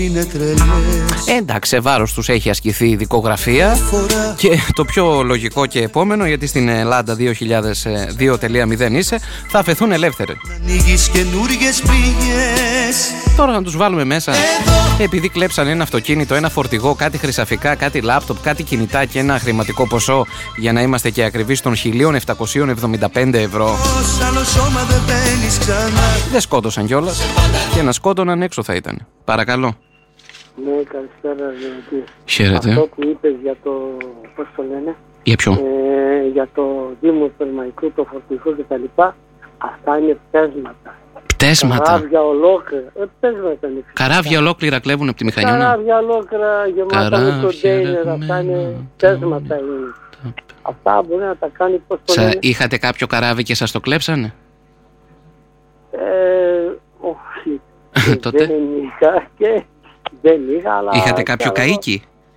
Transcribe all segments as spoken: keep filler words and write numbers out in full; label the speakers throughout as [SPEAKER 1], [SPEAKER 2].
[SPEAKER 1] Ε, εντάξει, βάρος τους έχει ασκηθεί η δικογραφία. Και το πιο λογικό και επόμενο, γιατί στην Ελλάδα δύο χιλιάδες δύο τελεία μηδέν είσαι, θα αφαιθούν ελεύθεροι. Τώρα να τους βάλουμε μέσα, επειδή κλέψαν ένα αυτοκίνητο, ένα φορτηγό, κάτι χρυσαφικά, κάτι λάπτοπ, κάτι κινητά και ένα χρηματικό ποσό, για να είμαστε και ακριβείς, των χίλια επτακόσια εβδομήντα πέντε ευρώ. Δεν σκότωσαν κιόλας, και να σκότωναν έξω θα ήταν. Παρακαλώ.
[SPEAKER 2] Ναι, καλησπέρα, Διονύση.
[SPEAKER 1] Χαίρετε.
[SPEAKER 2] Αυτό που είπες για το, πώς το λένε,
[SPEAKER 1] Για ποιο?
[SPEAKER 2] ε, για το Δήμο Περμαϊκού, το φορτηγό και τα λοιπά, αυτά είναι πτέσματα.
[SPEAKER 1] Πτέσματα.
[SPEAKER 2] Καράβια ολόκληρα. Ε, πτέσματα είναι.
[SPEAKER 1] Καράβια ολόκληρα κλέβουν από τη Μηχανιώνα.
[SPEAKER 2] Καράβια ολόκληρα γεμάτα με κοντέινερ, αυτά είναι πτέσματα. Είναι. Αυτά μπορεί να τα κάνει, πώς το
[SPEAKER 1] Σα,
[SPEAKER 2] λένε.
[SPEAKER 1] είχατε κάποιο καράβι και σας το κλέψανε?
[SPEAKER 2] Ε, όχι.
[SPEAKER 1] Τότε.
[SPEAKER 2] Δεν είχα και δεν είχα, αλλά...
[SPEAKER 1] Είχατε κάποιο καΐκι?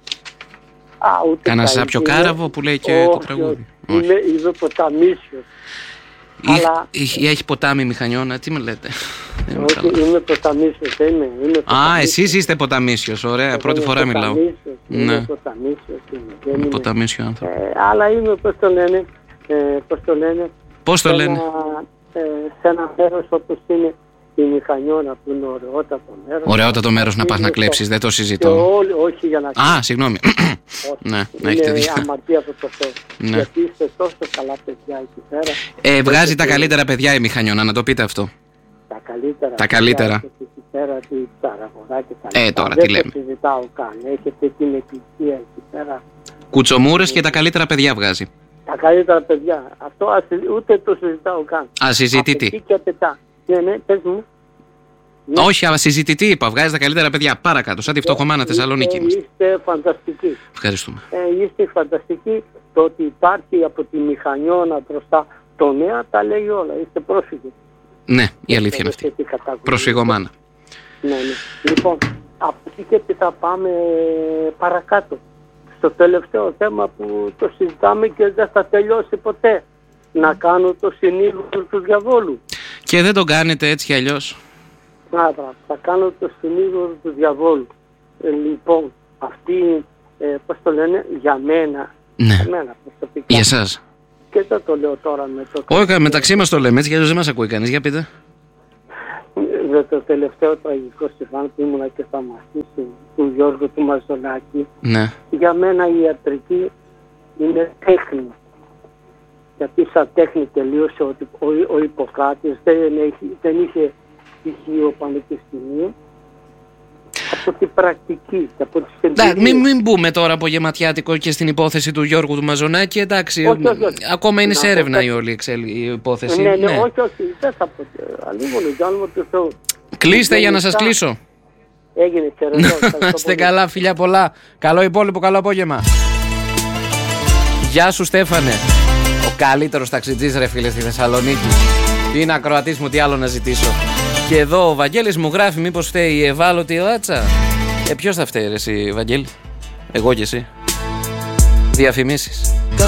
[SPEAKER 2] Α, ούτε
[SPEAKER 1] Κάνα
[SPEAKER 2] καΐκι.
[SPEAKER 1] σάπιο κάραβο που λέει και
[SPEAKER 2] όχι,
[SPEAKER 1] το τραγούδι?
[SPEAKER 2] Όχι. Είμαι, είμαι ποταμίσιος.
[SPEAKER 1] Ή,
[SPEAKER 2] αλλά...
[SPEAKER 1] ή, έχει ποτάμι Μηχανιώνα, τι με λέτε?
[SPEAKER 2] Όχι, είμαι ποταμίσιος, είμαι. είμαι
[SPEAKER 1] Α, εσείς είστε ποταμίσιος, ωραία, εγώ πρώτη φορά μιλάω.
[SPEAKER 2] Είμαι
[SPEAKER 1] Ναι.
[SPEAKER 2] ποταμίσιος, είμαι.
[SPEAKER 1] Είμαι
[SPEAKER 2] είμαι.
[SPEAKER 1] ποταμίσιο άνθρωπο.
[SPEAKER 2] Ε, αλλά είμαι, πώς το λένε, ε, πώς το λένε,
[SPEAKER 1] Πώς το
[SPEAKER 2] σε
[SPEAKER 1] λένε?
[SPEAKER 2] ένα, ε, σε ένα μέρος όπως είναι η Μηχανιώνα, που είναι ωραιότατο μέρος.
[SPEAKER 1] Ωραιότατο μέρος να πας να
[SPEAKER 2] Είναι
[SPEAKER 1] κλέψεις, δεν το
[SPEAKER 2] Και
[SPEAKER 1] συζητώ.
[SPEAKER 2] όλοι, όχι για να
[SPEAKER 1] Α, συγγνώμη. Ναι,
[SPEAKER 2] είναι
[SPEAKER 1] έχετε δίκιο.
[SPEAKER 2] αμαρτία αυτό το θέμα.
[SPEAKER 1] Ναι.
[SPEAKER 2] Γιατί είστε τόσο καλά παιδιά εκεί πέρα.
[SPEAKER 1] Ε, βγάζει τα
[SPEAKER 2] Έχετε
[SPEAKER 1] καλύτερα παιδιά η Μηχανιώνα, να το πείτε αυτό.
[SPEAKER 2] Τα καλύτερα.
[SPEAKER 1] Τα καλύτερα.
[SPEAKER 2] Έχετε εκεί πέρα τη Σαραγορά και τα
[SPEAKER 1] Ε,
[SPEAKER 2] λοιπά.
[SPEAKER 1] τώρα,
[SPEAKER 2] Δεν
[SPEAKER 1] τι
[SPEAKER 2] το
[SPEAKER 1] λέμε.
[SPEAKER 2] συζητάω καν. Έχετε την εκκλησία εκεί πέρα.
[SPEAKER 1] Κουτσομούρες και τα καλύτερα παιδιά βγάζει.
[SPEAKER 2] Τα καλύτερα παιδιά. Αυτό ας, ούτε το συζητάω καν.
[SPEAKER 1] Ασυζητητή.
[SPEAKER 2] Από εκεί και πετά. Ναι, ναι, πες μου. Ναι.
[SPEAKER 1] Όχι, αλλά συζητητή είπα. Βγάζει τα καλύτερα παιδιά. Παρακάτω. Σαν τη φτωχομάνα Θεσσαλονίκη
[SPEAKER 2] Είστε,
[SPEAKER 1] είμαστε.
[SPEAKER 2] είστε φανταστικοί.
[SPEAKER 1] Ευχαριστούμε.
[SPEAKER 2] Ε, είστε φανταστικοί. Το ότι υπάρχει από τη Μηχανιώνα μπροστά το νέα τα λέει όλα. Είστε πρόσφυγες.
[SPEAKER 1] Ναι, η αλήθεια είναι αυτή. Προσφυγομάνα.
[SPEAKER 2] Ναι, ναι. Λοιπόν, από εκεί και έπειτα πάμε παρακάτω. Στο τελευταίο θέμα που το συζητάμε και δεν θα τελειώσει ποτέ. Να κάνω το συνήγορο του διαβόλου.
[SPEAKER 1] Και δεν τον κάνετε έτσι κι αλλιώς.
[SPEAKER 2] Άρα, θα κάνω το συνήγορο του διαβόλου. Ε, λοιπόν, αυτή, ε, πώς το λένε, για μένα,
[SPEAKER 1] Ναι.
[SPEAKER 2] για μένα προσωπικά.
[SPEAKER 1] Για εσάς.
[SPEAKER 2] Και δεν το λέω τώρα με το...
[SPEAKER 1] Όχι, μεταξύ μας το λέμε έτσι κι αλλιώς δεν μας ακούει κανείς. Για πείτε.
[SPEAKER 2] Με το τελευταίο τραγικό συμβάν που ήμουνα και στα μαθή του, του Γιώργου του Μαζονάκη.
[SPEAKER 1] Ναι.
[SPEAKER 2] Για μένα η ιατρική είναι τέχνη. Γιατί σαν τέχνη τελείωσε ότι ο, ο Ιπποκράτης δεν, έχει, δεν είχε στοιχείο πανεπιστημίου. Από την πρακτική και από τις εμπειρίες.
[SPEAKER 1] Μην, μην μπούμε τώρα από γεματιάτικο και στην υπόθεση του Γιώργου του Μαζονάκη. Εντάξει,
[SPEAKER 2] Όχι, όχι, όχι.
[SPEAKER 1] ακόμα είναι
[SPEAKER 2] Να
[SPEAKER 1] σε
[SPEAKER 2] πω
[SPEAKER 1] έρευνα
[SPEAKER 2] κάτι.
[SPEAKER 1] η όλη εξέλ- η υπόθεση.
[SPEAKER 2] Ναι, ναι, όχι, όχι, δεν θα πω. Αλλήμον, για όνομα του Θεού.
[SPEAKER 1] Κλείστε για να σας
[SPEAKER 2] Γενικά,
[SPEAKER 1] κλείσω.
[SPEAKER 2] Έγινε, χαιρετώ.
[SPEAKER 1] Να είστε καλά, φιλιά πολλά. Καλό υπόλοιπο, καλό απόγευμα. Γεια σου, Στέφανε. Ο καλύτερος ταξιτζής, ρε φίλε, στη Θεσσαλονίκη. Είναι ακροατής μου, τι άλλο να ζητήσω. Και εδώ ο Βαγγέλης μου γράφει, μήπως φταίει η ευάλωτη ράτσα. Ε, ποιος θα φταίει, ρε, εσύ, Βαγγέλη? Εγώ και εσύ. Διαφημίσεις.